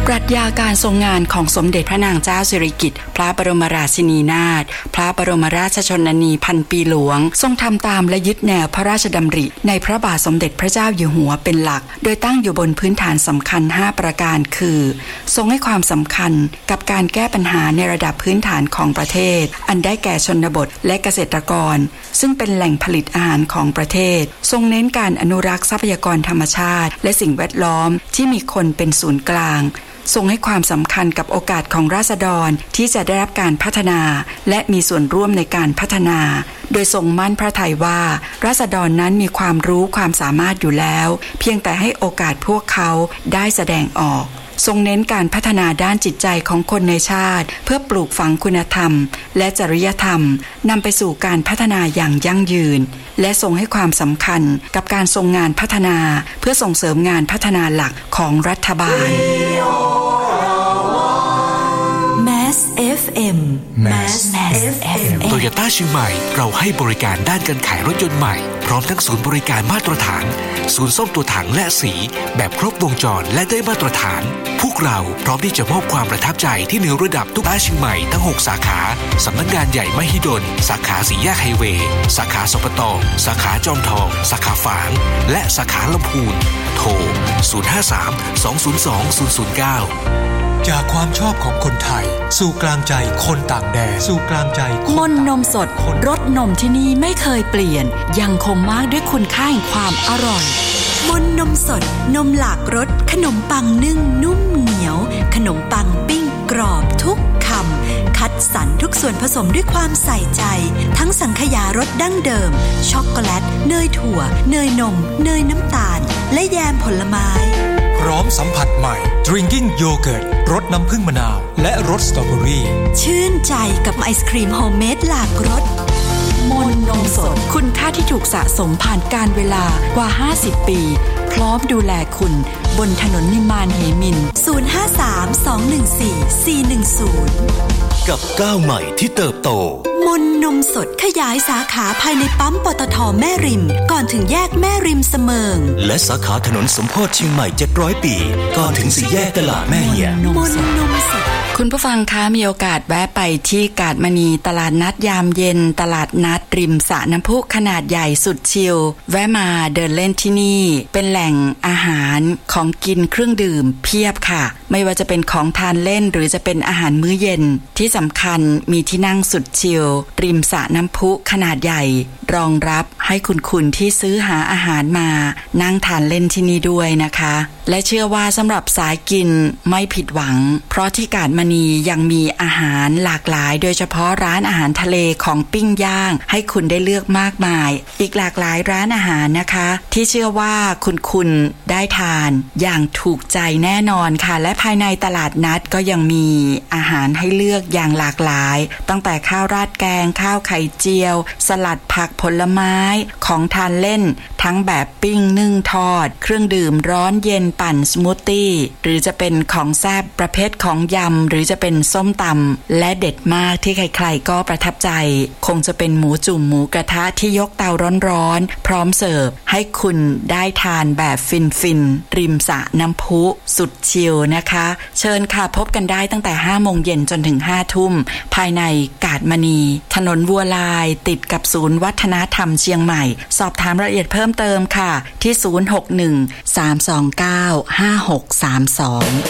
ปรัชญาการทรงงานของสมเด็จพระนางเจ้าสิริกิติ์พระบรมราชินีนาถพระบรมราชชนนีพันปีหลวงทรงทำตามและยึดแนวพระราชดำริในพระบาทสมเด็จพระเจ้าอยู่หัวเป็นหลักโดยตั้งอยู่บนพื้นฐานสำคัญ5ประการคือทรงให้ความสำคัญกับการแก้ปัญหาในระดับพื้นฐานของประเทศอันได้แก่ชนบทและเกษตรกรซึ่งเป็นแหล่งผลิตอาหารของประเทศทรงเน้นการอนุรักษ์ทรัพยากรธรรมชาติและสิ่งแวดล้อมที่มีคนเป็นศูนย์กลางทรงให้ความสำคัญกับโอกาสของราษฎรที่จะได้รับการพัฒนาและมีส่วนร่วมในการพัฒนาโดยทรงมั่นพระทัยว่าราษฎรนั้นมีความรู้ความสามารถอยู่แล้วเพียงแต่ให้โอกาสพวกเขาได้แสดงออกทรงเน้นการพัฒนาด้านจิตใจของคนในชาติเพื่อปลูกฝังคุณธรรมและจริยธรรมนำไปสู่การพัฒนาอย่างยั่งยืนและทรงให้ความสำคัญกับการทรงงานพัฒนาเพื่อส่งเสริมงานพัฒนาหลักของรัฐบาล Mass FM Mass FM Toyota เชียงใหม่เราให้บริการด้านการขายรถยนต์ใหม่พร้อมทั้งศูนย์บริการมาตรฐานศูนย์ซ่อมตัวถังและสีแบบครบวงจรและได้มาตรฐานพวกเราพร้อมที่จะมอบความประทับใจที่เหนือระดับทุกต้าเชียงใหม่ทั้ง6สาขาสำนักงานใหญ่มหิดลสาขาสี่แยกไฮเวย์สาขาสปต.สาขาจอมทองสาขาฝางและสาขาลำพูนโทร053-202-009 จากความชอบของคนไทยสู่กลางใจคนต่างแดนสู่กลางใจมนนมสดรสนมที่นี่ไม่เคยเปลี่ยนยังคงมากด้วยคุณค่าแห่งความอร่อยมนนมสดนมหลากรสขนมปังนึ่งนุ่มเหนียวขนมปังปิ้งกรอบทุกคำคัดสรรทุกส่วนผสมด้วยความใส่ใจทั้งสังขยารสดั้งเดิมช็อกโกแลตเนยถั่วเนยนมเนยน้ำตาลและแยมผลไม้พร้อมสัมผัสใหม่ Drinking Yogurt รสน้ำผึ้งมะนาวและรสสตรอเบอรี่ชื่นใจกับไอศครีมโฮมเมดหลากรสมนนมสดคุณค่าที่ถูกสะสมผ่านการเวลากว่า50ปีพร้อมดูแลคุณบนถนนนิมานเหมิน 053-214-410 กับก้าวใหม่ที่เติบโตมนนมสดขยายสาขาภายในปั๊มปตท.แม่ริมก่อนถึงแยกแม่ริมเสมิงและสาขาถนนสมโพธิเชียงใหม่700ปีก่อนถึงสี่แยกตลาดแม่เหี่ยมนนมสดคุณผู้ฟังคะมีโอกาสแวะไปที่กาดมณีตลาดนัดยามเย็นตลาดนัดริมสระน้ำพุขนาดใหญ่สุดชิลแวะมาเดินเล่นที่นี่เป็นแหล่งอาหารของกินเครื่องดื่มเพียบค่ะไม่ว่าจะเป็นของทานเล่นหรือจะเป็นอาหารมื้อเย็นที่สำคัญมีที่นั่งสุดชิลริมสระน้ำพุขนาดใหญ่รองรับให้คุณที่ซื้อหาอาหารมานั่งทานเล่นที่นี่ด้วยนะคะและเชื่อว่าสำหรับสายกินไม่ผิดหวังเพราะที่กาดมณียังมีอาหารหลากหลายโดยเฉพาะร้านอาหารทะเลของปิ้งย่างให้คุณได้เลือกมากมายอีกหลากหลายร้านอาหารนะคะที่เชื่อว่าคุณได้ทานอย่างถูกใจแน่นอนค่ะและภายในตลาดนัดก็ยังมีอาหารให้เลือกอย่างหลากหลายตั้งแต่ข้าวราดแกงข้าวไข่เจียวสลัดผักผลไม้ของทานเล่นทั้งแบบปิ้งนึ่งทอดเครื่องดื่มร้อนเย็นปั่นสมูทตี้หรือจะเป็นของแซ่บประเภทของยำหรือจะเป็นส้มตำและเด็ดมากที่ใครๆก็ประทับใจคงจะเป็นหมูจุ่มหมูกระทะที่ยกเตาร้อนๆพร้อมเสิร์ฟให้คุณได้ทานแบบฟินๆริมสระน้ำพุสุดชิลนะคะเชิญค่ะพบกันได้ตั้งแต่ 5 โมงเย็นจนถึง 5 ทุ่มภายในกาดมณีถนนวัวลายติดกับศูนย์วัฒนธรรมเชียงใหม่สอบถามรายละเอียดเพิ่มเติมค่ะที่061 329 5632